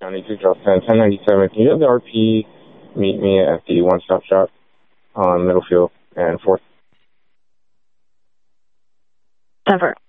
County 1097. Can you have the RP meet me at the one-stop shop on Middlefield and 4th? Denver.